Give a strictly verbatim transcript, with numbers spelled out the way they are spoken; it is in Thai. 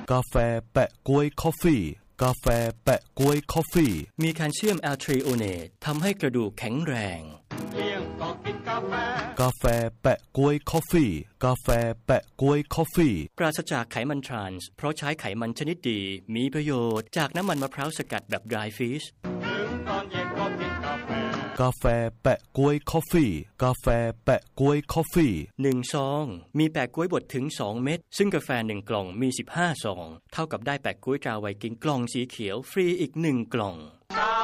กาแฟแปะก๊วยคอฟฟี่กาแฟแปะก๊วยคอฟฟี่มีแคลเซียมแอลทริโอเนตทำให้กระดูกแข็งแรงเลี้ยงก็กินกาแฟกาแฟแปะก๊วยคอฟฟี่กาแฟแปะก๊วยคอฟฟี่ปราศจากไขมันทรานส์เพราะใช้ไขมันชนิดดีมีประโยชน์จากน้ำมันมะพร้าวสกัดแบบ dry fish ถึงตอนเย็นก็กินกาแฟกาแฟแปะก๊วยคอฟฟี่กาแฟแปะก๊วยคอฟฟี่หนึ่งซองมีแปะก๊วยบดถึงสองเม็ดซึ่งกาแฟหนึ่งกล่องมีสิบห้าซองเท่ากับได้แปะก๊วยตราไวกิ้งกล่องสีเขียวฟรีอีกหนึ่งกล่อง